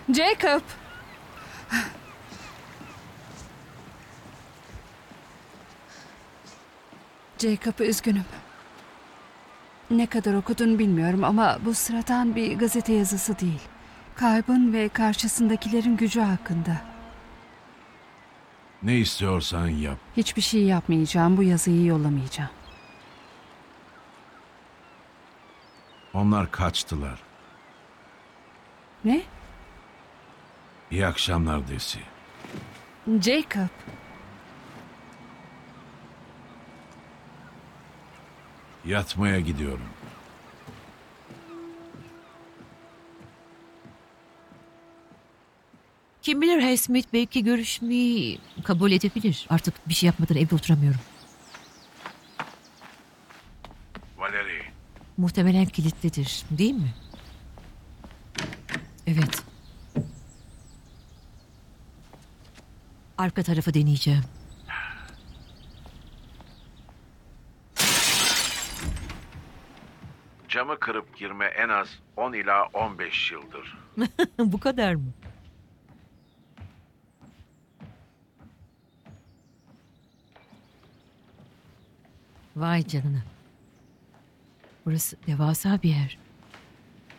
Jacob! Jacob, üzgünüm. Ne kadar okudun bilmiyorum ama bu sıradan bir gazete yazısı değil. Kaybın ve karşısındakilerin gücü hakkında. Ne istiyorsan yap. Hiçbir şey yapmayacağım, bu yazıyı yollamayacağım. Onlar kaçtılar. Ne? İyi akşamlar Desi. Jacob! Yatmaya gidiyorum. Kim bilir Hay Smith belki görüşmeyi kabul edebilir. Artık bir şey yapmadan evde oturamıyorum. Valeri, Muhtemelen kilitlidir, değil mi? Evet. Arka tarafı deneyeceğim. camı kırıp girme en az 10 ila 15 yıldır. Bu kadar mı? Vay canına. Burası devasa bir yer.